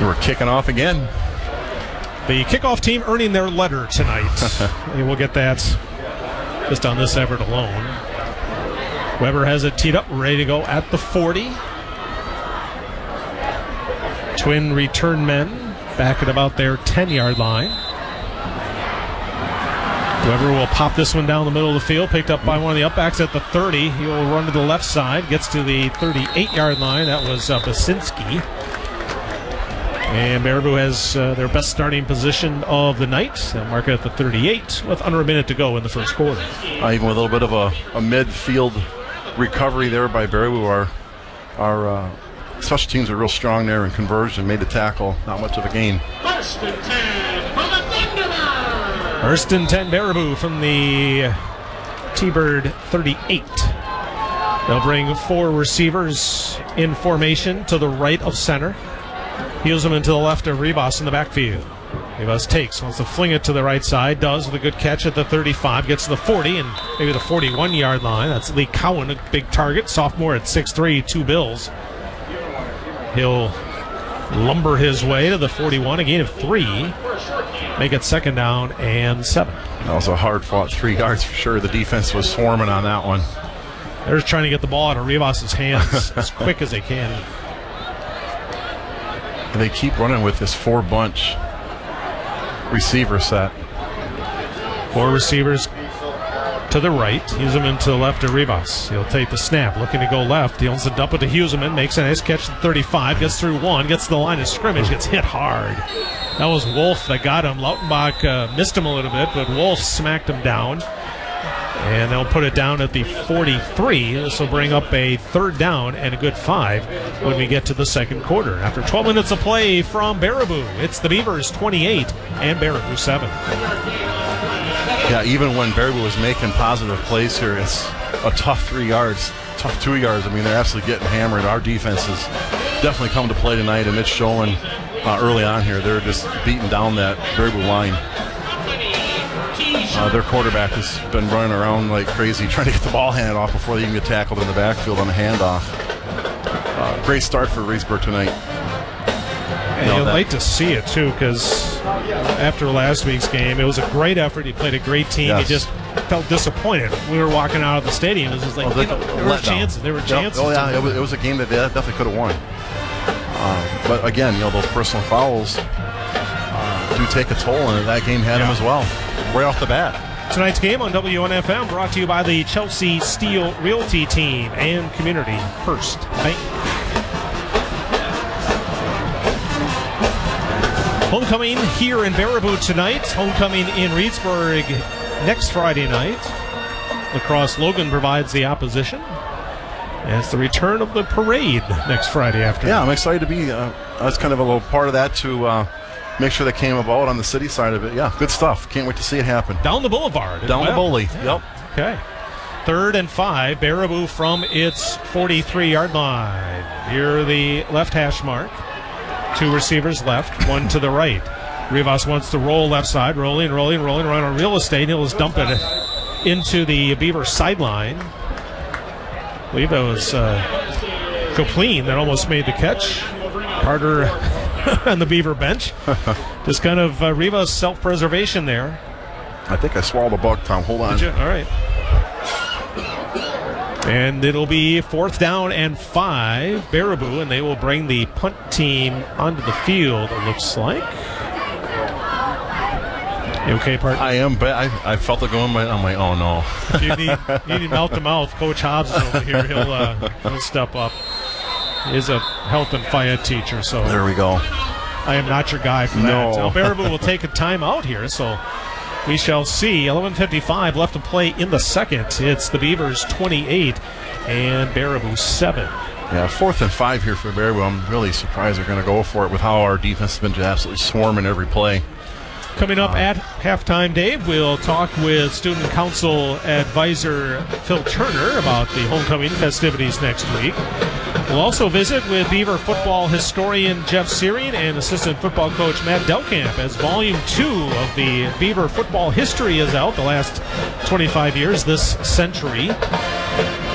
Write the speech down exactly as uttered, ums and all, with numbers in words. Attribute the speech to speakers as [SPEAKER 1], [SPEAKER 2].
[SPEAKER 1] We're kicking off again.
[SPEAKER 2] The kickoff team earning their letter tonight. And we'll get that just on this effort alone. Weber has it teed up, ready to go at the forty. Twin return men back at about their ten-yard line. Weber will pop this one down the middle of the field, picked up by one of the upbacks at the thirty. He will run to the left side, gets to the thirty-eight-yard line. That was uh, Basinski. And Baraboo has uh, their best starting position of the night. They'll mark it at the thirty-eight with under a minute to go in the first quarter.
[SPEAKER 1] Uh, even with a little bit of a, a midfield recovery there by Baraboo, our, our uh, special teams are real strong there in conversion, made the tackle. Not much of a gain.
[SPEAKER 2] First and ten for the Thunderbird. First and ten, Baraboo from the T-Bird thirty-eight. They'll bring four receivers in formation to the right of center. Heels him into the left of Rivas in the backfield. Rivas takes, wants to fling it to the right side, does with a good catch at the thirty-five, gets to the forty and maybe the forty-one-yard line. That's Lee Cowan, a big target, sophomore at six three, two bills. He'll lumber his way to the forty-one, a gain of three. Make it second down and seven.
[SPEAKER 1] That was a hard-fought three yards for sure. The defense was swarming on that one.
[SPEAKER 2] They're just trying to get the ball out of Rivas' hands as quick as they can.
[SPEAKER 1] They keep running with this four bunch receiver set.
[SPEAKER 2] Four receivers to the right. Huseman to the left of Rivas. He'll take the snap, looking to go left. He wants to dump it to Huseman, makes a nice catch at thirty-five, gets through one, gets to the line of scrimmage, gets hit hard. That was Wolf that got him. Lautenbach uh, missed him a little bit, but Wolf smacked him down. And they'll put it down at the forty-three. This will bring up a third down and a good five when we get to the second quarter. After twelve minutes of play from Baraboo, it's the Beavers twenty-eight and Baraboo seven.
[SPEAKER 1] Yeah, even when Baraboo was making positive plays here, it's a tough three yards, tough two yards. I mean, they're absolutely getting hammered. Our defense has definitely come to play tonight, and it's showing uh, early on here. They're just beating down that Baraboo line. Uh, their quarterback has been running around like crazy trying to get the ball handed off before they even get tackled in the backfield on the handoff. Uh, great start for Reedsburg tonight.
[SPEAKER 2] And you know, you'd like to see it, too, because after last week's game, it was a great effort. He played a great team.
[SPEAKER 1] Yes.
[SPEAKER 2] He just felt disappointed. We were walking out of the stadium. It was just like,
[SPEAKER 1] well,
[SPEAKER 2] you know, there were chances. There were chances.
[SPEAKER 1] Oh, yeah, it was, it was a game that they definitely could have won. Uh, but, again, you know, those personal fouls uh, do take a toll, and that game had yeah. them as well. Right off the bat.
[SPEAKER 2] Tonight's game on W N F M brought to you by the Chelsea Steel Realty Team and Community First Bank. Homecoming here in Baraboo tonight. Homecoming in Reedsburg next Friday night. Lacrosse Logan provides the opposition. And it's the return of the parade next Friday afternoon.
[SPEAKER 1] Yeah, I'm excited to be. Uh, that's kind of a little part of that to uh, make sure that came about on the city side of it. Yeah, good stuff. Can't wait to see it happen.
[SPEAKER 2] Down the boulevard.
[SPEAKER 1] Down the bully.
[SPEAKER 2] Yeah. Yep. Okay. Third and five. Baraboo from its forty-three-yard line. Near the left hash mark. Two receivers left, one to the right. Rivas wants to roll left side. Rolling, rolling, rolling, right on real estate. He'll just dump it into the Beaver sideline. I believe that was uh, Copleen that almost made the catch. Carter on the Beaver bench. Just kind of uh, Rivas self-preservation there.
[SPEAKER 1] I think I swallowed a bug, Tom. Hold on.
[SPEAKER 2] Did you? All right. And it'll be fourth down and five, Baraboo, and they will bring the punt team onto the field, it looks like. You okay, partner?
[SPEAKER 1] I am, but I, I felt it going. I'm like, oh no.
[SPEAKER 2] If you need, you need mouth-to-mouth, Coach Hobbs is over here. He'll, uh, he'll step up. He is a health and fire teacher, so.
[SPEAKER 1] There we go.
[SPEAKER 2] I am not your guy for that.
[SPEAKER 1] No.
[SPEAKER 2] Now, Baraboo will take a timeout here, so we shall see. eleven fifty-five left to play in the second. It's the Beavers twenty-eight and Baraboo seven.
[SPEAKER 1] Yeah, fourth and five here for Baraboo. I'm really surprised they're going to go for it with how our defense has been just absolutely swarming every play.
[SPEAKER 2] Coming up at halftime, Dave, we'll talk with Student Council Advisor Phil Turner about the homecoming festivities next week. We'll also visit with Beaver football historian Jeff Searing and assistant football coach Matt Delkamp as volume two of the Beaver football history is out, the last twenty-five years, this century.